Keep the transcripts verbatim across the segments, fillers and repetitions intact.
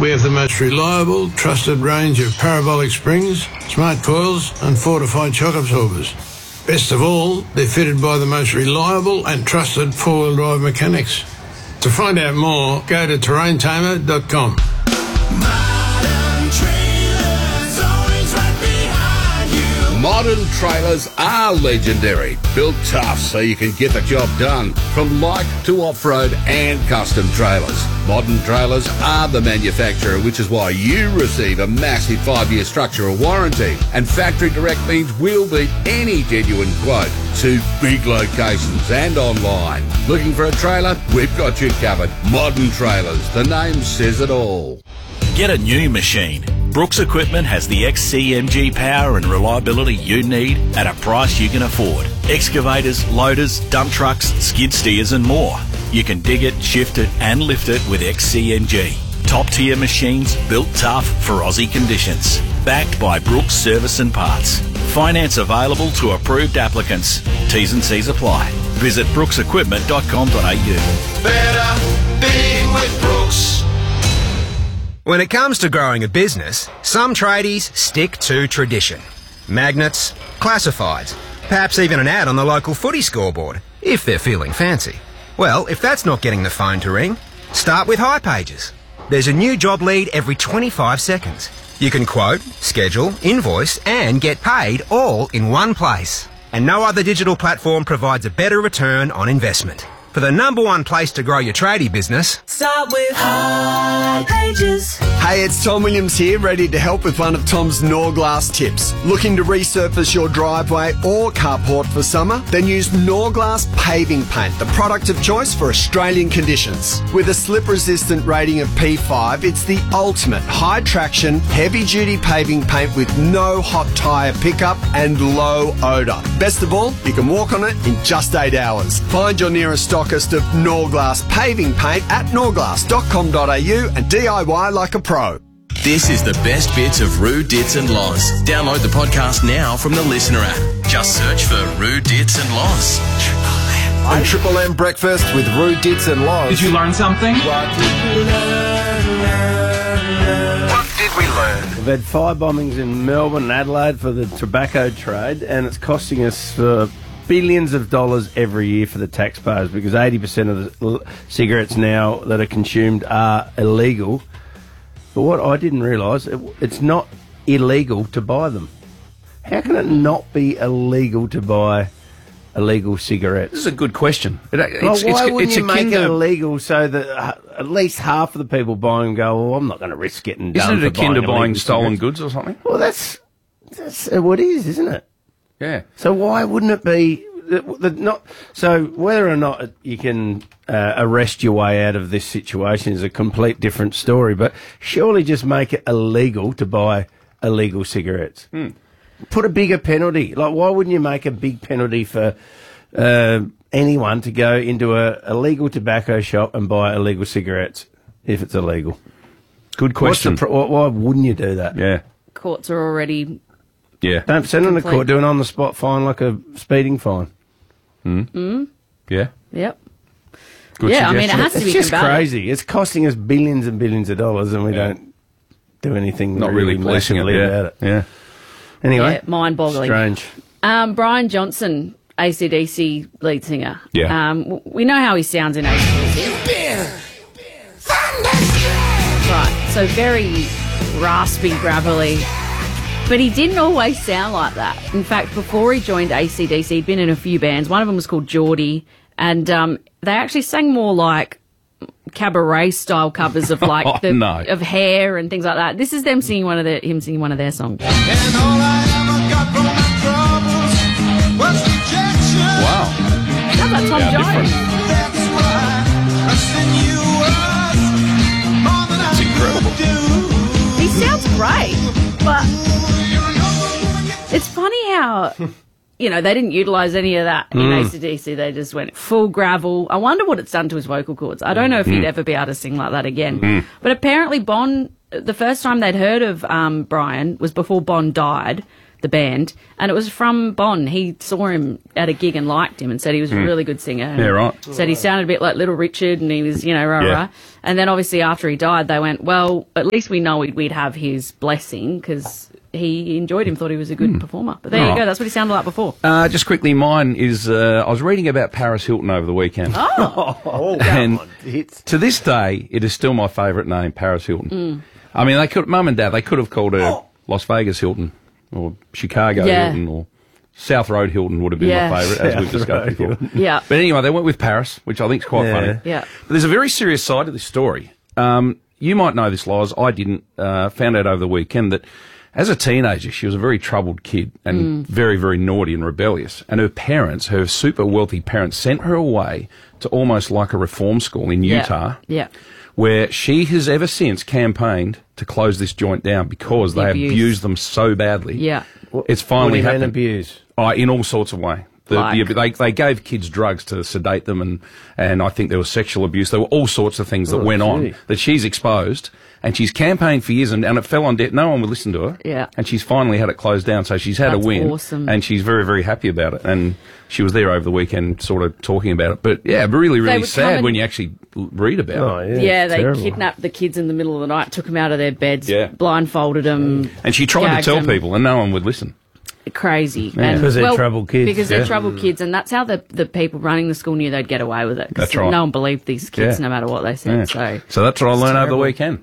we have the most reliable, trusted range of parabolic springs, smart coils and fortified shock absorbers. Best of all, they're fitted by the most reliable and trusted four-wheel drive mechanics. To find out more, go to terrain tamer dot com. Modern trailers are legendary, built tough so you can get the job done, from light to off-road and custom trailers. Modern trailers are the manufacturer, which is why you receive a massive five-year structural warranty. And factory direct means we'll beat any genuine quote to big locations and online. Looking for a trailer? We've got you covered. Modern Trailers, the name says it all. Get a new machine. Brooks Equipment has the X C M G power and reliability you need at a price you can afford. Excavators, loaders, dump trucks, skid steers and more. You can dig it, shift it and lift it with X C M G. Top tier machines built tough for Aussie conditions. Backed by Brooks Service and Parts. Finance available to approved applicants. T's and C's apply. Visit brooks equipment dot com dot a u. Better being with Brooks. When it comes to growing a business, some tradies stick to tradition. Magnets, classifieds, perhaps even an ad on the local footy scoreboard, if they're feeling fancy. Well, if that's not getting the phone to ring, start with hipages. There's a new job lead every twenty-five seconds. You can quote, schedule, invoice and get paid all in one place. And no other digital platform provides a better return on investment. For the number one place to grow your tradie business, start with hipages. Hey, it's Tom Williams here, ready to help with one of Tom's Norglass tips. Looking to resurface your driveway or carport for summer? Then use Norglass Paving Paint, the product of choice for Australian conditions. With a slip-resistant rating of P five, it's the ultimate high-traction, heavy-duty paving paint with no hot tyre pickup and low odour. Best of all, you can walk on it in just eight hours. Find your nearest stockist of Norglass Paving Paint at norglass dot com dot a u and D I Y like a pro. This is the best bits of Roo, Dits and Loz. Download the podcast now from the Listener app. Just search for Roo, Dits and Loz. On Triple M Breakfast with Roo, Dits and Loz. Did you learn something? What did we learn? What did we learn? We've had fire bombings in Melbourne and Adelaide for the tobacco trade, and it's costing us uh, billions of dollars every year for the taxpayers because eighty percent of the cigarettes now that are consumed are illegal. But what I didn't realise, it, it's not illegal to buy them. How can it not be illegal to buy illegal cigarettes? This is a good question. It, it's, well, why it's, wouldn't it's you make to, it illegal so that uh, at least half of the people buying them go, well, I'm not going to risk getting done. Isn't it akin to buying stolen cigarettes. goods or something? Well, that's, that's what it is, isn't it? Yeah. So why wouldn't it be... The, the, not so whether or not you can uh, arrest your way out of this situation is a complete different story. But surely just make it illegal to buy illegal cigarettes. Hmm. Put a bigger penalty. Like, why wouldn't you make a big penalty for uh, anyone to go into a illegal tobacco shop and buy illegal cigarettes if it's illegal? Good question. What's the pro- why wouldn't you do that? Yeah. Courts are already... Yeah. Don't send them to court, do an on-the-spot fine like a speeding fine. Mm. Mm. Yeah. Yep. Good yeah, I mean, it has to it's be just combated. crazy. It's costing us billions and billions of dollars, and we yeah. don't do anything not really, really policing it, yeah. about it. Yeah. Anyway, yeah, mind-boggling. Strange. Um, Brian Johnson, A C D C lead singer. Yeah. Um, w- we know how he sounds in A C D C. You've been thunderstruck. Right. So very raspy, gravelly. But he didn't always sound like that. In fact, before he joined A C D C, he'd been in a few bands. One of them was called Geordie, and um, they actually sang more like cabaret-style covers of like oh, the, no. of Hair and things like that. This is them singing one of their him singing one of their songs. And all I ever got from my troubles was rejection. Wow. Sounds like Tom Yeah, Jones. different. That's why I send you was more than That's I incredible. could do. He sounds great, but it's funny how, you know, they didn't utilise any of that in Mm. A C D C. They just went full gravel. I wonder what it's done to his vocal cords. I don't know if he'd ever be able to sing like that again. Mm. But apparently Bon, the first time they'd heard of um, Brian was before Bon died. the band, and it was from Bon. He saw him at a gig and liked him and said he was a Mm. really good singer. And Yeah, right. Said he sounded a bit like Little Richard, and he was, you know, rah, Yeah. rah. And then obviously after he died, they went, well, at least we know we'd, we'd have his blessing because he enjoyed him, thought he was a good performer. But there you Right. go, that's what he sounded like before. Uh, just quickly, mine is, uh, I was reading about Paris Hilton over the weekend. Oh, Oh, and come on. It's to this day, it is still my favourite name, Paris Hilton. Mm. I mean, they could, Mum and Dad, they could have called her Las Vegas Hilton or Chicago Yeah. Hilton or South Road Hilton would have been Yeah. my favourite, as we've South discussed Road before. Hilton. Yeah. But anyway, they went with Paris, which I think is quite Yeah. funny. Yeah. But there's a very serious side to this story. Um, you might know this, Loz. I didn't. Uh, found out over the weekend that as a teenager, she was a very troubled kid and Mm. very, very naughty and rebellious. And her parents, her super wealthy parents, sent her away to almost like a reform school in Yeah. Utah, Yeah. where she has ever since campaigned to close this joint down because The they abuse. abused them so badly. Yeah. It's what finally do you mean happened. abuse? Oh, in all sorts of way. The, Like? the, they they gave kids drugs to sedate them, and, and I think there was sexual abuse. There were all sorts of things that Oh, went gee. on that she's exposed, and she's campaigned for years, and, and it fell on deaf. No one would listen to her. Yeah. And she's finally had it closed down, so she's had That's a win, awesome. and she's very very happy about it. And she was there over the weekend, sort of talking about it. But yeah, really really would sad come and- when you actually l- read about Oh, it. yeah. Yeah, it's they terrible. kidnapped the kids in the middle of the night, took them out of their beds, Yeah. blindfolded them. And she tried gagged to tell them. people, and no one would listen. Crazy. Yeah. And, Because they're well, troubled kids. Because they're Yeah. troubled kids, and that's how the, the people running the school knew they'd get away with it. 'Cause That's right. No one believed these kids, Yeah. no matter what they said. Yeah. So So that's what I learned over the terrible. weekend.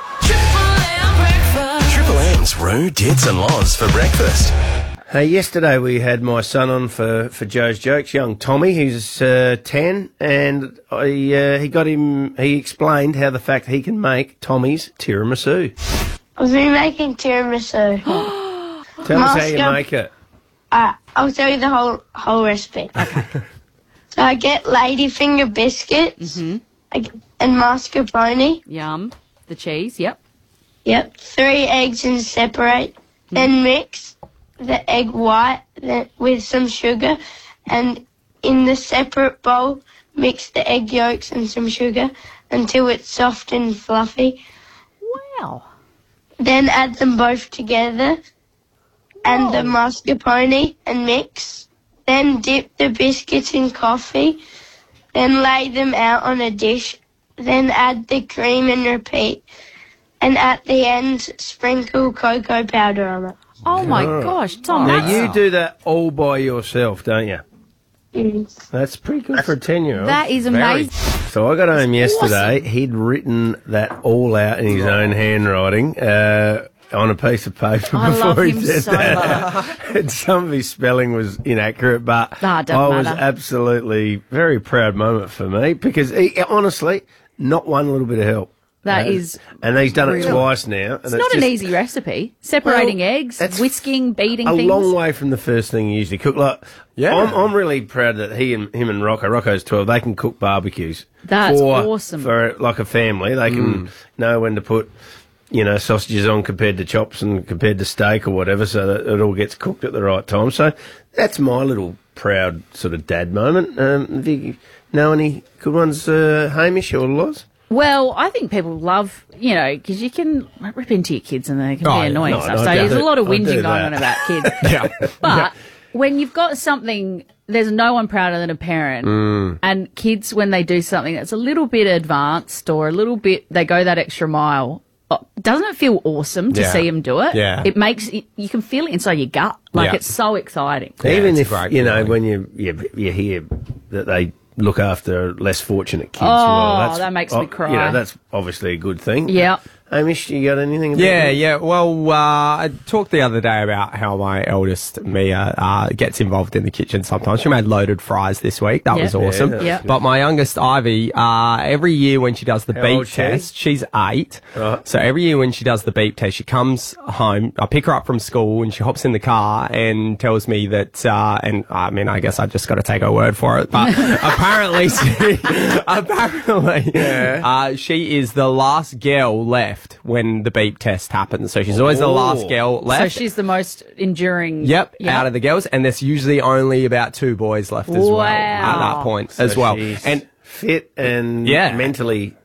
Triple M's Roo, Dits and Loz for breakfast. Hey, yesterday we had my son on for, for Joe's Jokes, young Tommy, who's uh, ten, and I, uh, he got him, he explained how the fact he can make Tommy's tiramisu. I was been making tiramisu. Tell us how you Mascom- make it. Uh, I'll tell you the whole whole recipe. So I get ladyfinger biscuits I get- and mascarpone. yum. The cheese, yep. Yep. Three eggs and separate. Then mix the egg white then with some sugar, and in the separate bowl mix the egg yolks and some sugar until it's soft and fluffy. Wow. Then add them both together and the mascarpone and mix. Then dip the biscuits in coffee. Then lay them out on a dish. Then add the cream and repeat. And at the end, sprinkle cocoa powder on it. Oh my gosh, Tom. Now that's, you do that all by yourself, don't you? Mm. That's pretty good for a ten-year-old. that is amazing. So I got home yesterday. He'd written that all out in his own handwriting uh, on a piece of paper I before love he him did so that. and some of his spelling was inaccurate, but Ah, doesn't I was matter. absolutely very proud moment for me because he, honestly, not one little bit of help. That Uh, is and he's done it brilliant. twice now. And It's not an just easy recipe. Separating Well, eggs, that's whisking, beating a things. long way from the first thing you usually cook. Like, Yeah. I'm, I'm really proud that he and him and Rocco, Rocco's twelve, they can cook barbecues. That's for, awesome. For like a family, they can know when to put, you know, sausages on compared to chops and compared to steak or whatever, so that it all gets cooked at the right time. So that's my little proud sort of dad moment. Um, do you know any good ones, uh, Hamish or Loz? Well, I think people love, you know, because you can rip into your kids and they can Oh, be annoying no, stuff. no, so I there's do- a lot of I do whinging going that. on about kids. Yeah. But when you've got something, there's no one prouder than a parent. Mm. And kids, when they do something that's a little bit advanced or a little bit, they go that extra mile. oh, Doesn't it feel awesome to Yeah. see them do it? Yeah. It makes it, you can feel it inside your gut. Like Yeah. it's so exciting. Even it's if, great you know, feeling. when you, you you hear that they look after less fortunate kids. Oh, well, that's, that makes me cry. You know, that's obviously a good thing. Yeah. Hamish, you got anything about Yeah, that? yeah. Well, uh, I talked the other day about how my eldest Mia uh, gets involved in the kitchen sometimes. She made loaded fries this week. That Yeah. was awesome. Yeah, that's Yeah. good. But my youngest Ivy, uh, every year when she does the How beep old she? test, she's eight. Right. So every year when she does the beep test, she comes home. I pick her up from school and she hops in the car and tells me that. Uh, and I mean, I guess I just got to take her word for it. But apparently, she, apparently, uh, she is the last girl left when the beep test happens. So she's always the last Oh. girl So left. she's the most enduring. Yep, Yeah. out of the girls, and there's usually only about two boys left as well at Wow. that point So as well. she's And fit and Yeah. mentally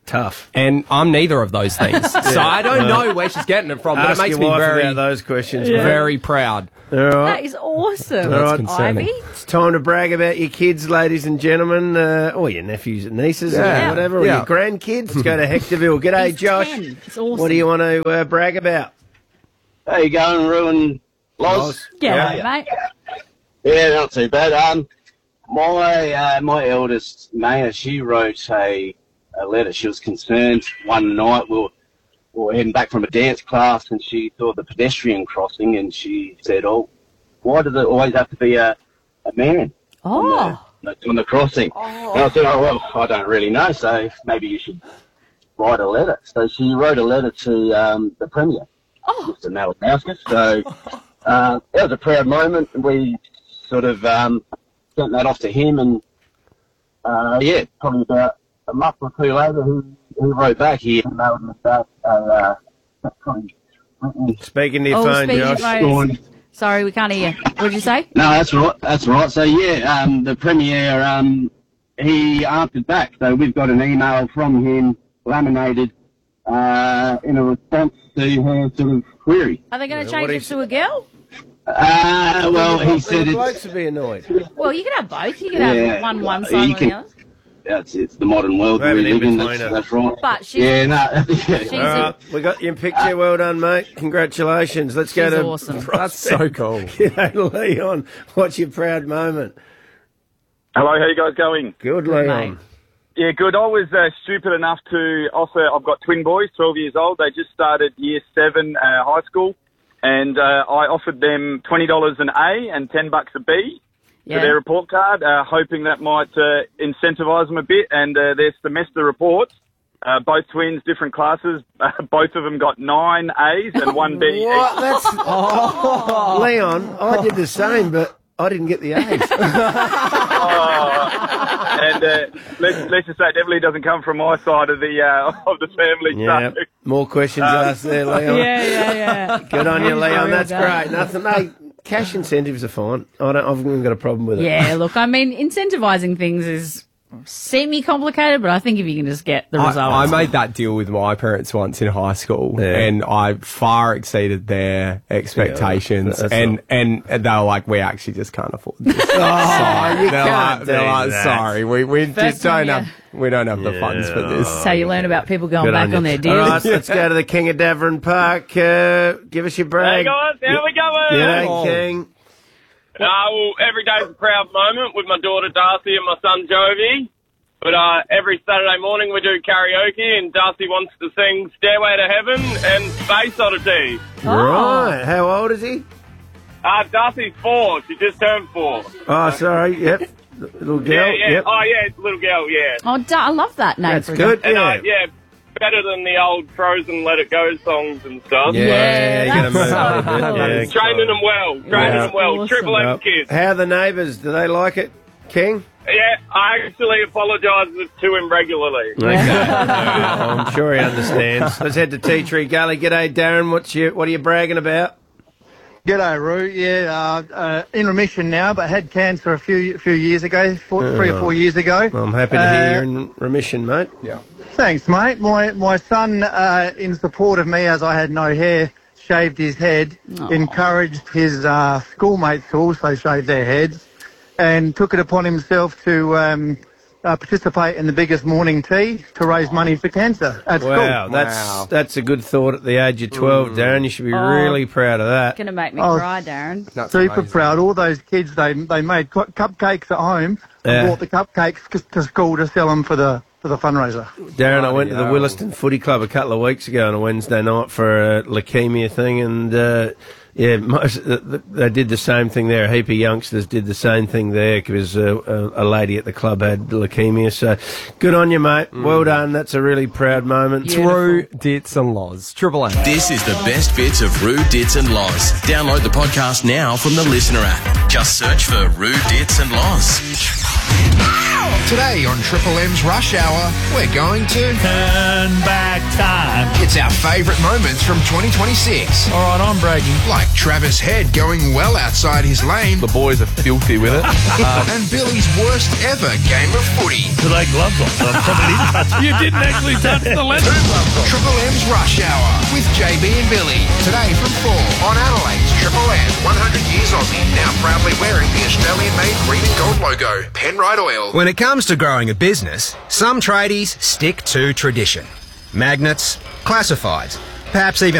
Tough. And I'm neither of those things. So I don't know where she's getting it from, but Ask it makes your me wife very, about those questions. yeah. mate. very proud. All right. That is awesome. All right. Ivy. It's time to brag about your kids, ladies and gentlemen, uh, or your nephews and nieces, Yeah. or whatever, or Yeah. your grandkids. Let's go to Hectorville. G'day, He's Josh. ten. It's awesome. What do you want to uh, brag about? How you going, Ruin Loz? Loz. G'day, mate. Yeah, not too bad. Um, my uh, my eldest Maya, she wrote a, a letter. She was concerned one night. We were, we were heading back from a dance class, and she saw the pedestrian crossing, and she said, "Oh, why does it always have to be a a man Oh. on, the, on the crossing?" And I said, "Oh well, I don't really know. So maybe you should write a letter." So she wrote a letter to um, the Premier, Mister Malakauskas. So uh, that was a proud moment. We sort of um, sent that off to him, and uh, yeah, probably about a month or two later, he, he wrote back. He emailed me back. Uh, probably, Speaking to your Oh, phone, speaking to Josh. your phone. Sorry, we can't hear you. What did you say? No, that's right. That's right. So yeah, um, the Premier, um, he answered back. So we've got an email from him, laminated, uh, in a response to her sort of query. Are they going to Yeah, what change do it to a girl? Uh, well, he said the it's, blokes would be annoyed. Well, you can have both. You can Yeah. have one one You side or can- the other. that's it's the modern world Maybe we in live in. between That's, her. that's right. But she's, Yeah, no. she's All a, right, we got your picture. Well done, mate. Congratulations. Let's go She's to awesome. That's so cool. G'day, Leon. What's your proud moment? Hello, how you guys going? Good, Good, Leon. mate. Yeah, good. I was uh, stupid enough to offer. I've got twin boys, twelve years old. They just started year seven uh, high school, and uh, I offered them twenty dollars an A and ten bucks a B Yeah. for their report card, uh, hoping that might uh, incentivise them a bit. And uh, their semester reports, uh, both twins, different classes, uh, both of them got nine A's and one B. What? That's oh. Leon. I did the same, but I didn't get the A's. Oh, and uh, let's, let's just say it definitely doesn't come from my side of the uh, of the family. Yeah. So. More questions asked there, Leon. Yeah, yeah, yeah. Good on you, Leon. That's Well done. great. Nothing, mate. Cash incentives are fine. I don't. I've even got a problem with it. Yeah, look, I mean, incentivising things is semi-complicated, but I think if you can just get the I, results. I made that deal with my parents once in high school, Yeah. and I far exceeded their expectations. Yeah, that's and, all. and and they were like, "We actually just can't afford this." Oh, you they're can't like, they're do like, that. "Sorry, we we First just don't time, have we don't have the funds for this." That's how you learn about people going Good back you. on their All deals. right, let's go to the King of Davern Park. Uh, give us your brag. Hey guys, how we going? G'day, Oh. King. Uh, well, every day's a proud moment with my daughter Darcy and my son Jovi. But uh, every Saturday morning we do karaoke, and Darcy wants to sing Stairway to Heaven and Space Oddity. Right. How old is he? Uh, Darcy's four. She just turned four. Oh, sorry. Yep. Little girl. Yeah, yeah. Yep. Oh, yeah, it's a little girl, yeah. Oh, da- I love that name. That's for a good. And, Yeah. uh, yeah, better than the old Frozen Let It Go songs and stuff. Yeah, Yeah, you're gonna that's move on a so bit. cool. Yeah. Training them well. Training Yeah. them well. Awesome. Triple M Well, kids. how are the neighbours? Do they like it, King? Yeah, I actually apologise to him regularly. Okay. Yeah, I'm sure he understands. Let's head to Tea Tree Gully. G'day, Darren. What's your, what are you bragging about? G'day, Roo. Yeah, uh, uh, in remission now, but had cancer a few few years ago, four, three or four years ago. I'm happy to Uh, hear you're in remission, mate. Yeah. Thanks, mate. My my son, uh, in support of me, as I had no hair, shaved his head, encouraged his uh, schoolmates to also shave their heads, and took it upon himself to um, uh, participate in the biggest morning tea to raise money for cancer at Wow, school. that's Wow. that's a good thought at the age of twelve, Darren. You should be Oh. really proud of that. Going to make me Oh, cry, Darren. That's Super amazing. proud. All those kids, they they made cu- cupcakes at home Yeah. and brought the cupcakes c- to school to sell them for the for the fundraiser. Darren, I went to the hell. Williston Footy Club a couple of weeks ago on a Wednesday night for a leukemia thing, and uh, yeah, most, th- th- they did the same thing there. A heap of youngsters did the same thing there because uh, a, a lady at the club had leukemia. So good on you, mate. Well done. That's a really proud moment. True Dits and Loz. Triple M. This is the best bits of Roo, Dits and Loz. Download the podcast now from the Listener app. Just search for Roo, Dits and Loz. Today on Triple M's Rush Hour, we're going to turn back time. It's our favourite moments from twenty twenty-six. All right, I'm bragging. Like Travis Head going well outside his lane. The boys are filthy with it. um, and Billy's worst ever game of footy. Today gloves on, so I probably didn't touch. You didn't actually touch the leather. Triple M's Rush Hour with J B and Billy. Today from four on Adelaide's Triple M. one hundred years Aussie, now proudly wearing the Australian-made green and gold logo. Penrite Oil. When it comes to growing a business, some tradies stick to tradition. Magnets, classifieds, perhaps even